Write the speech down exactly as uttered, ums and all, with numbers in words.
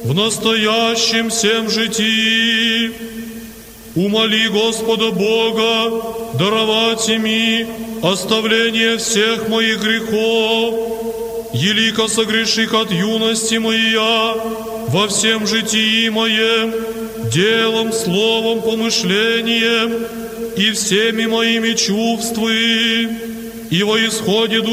в настоящем всем житии. Умоли Господа Бога даровать ми оставление всех моих грехов, елико согреших от юности моя во всем житии моем, делом, словом, помышлением и всеми моими чувствами, и во исходе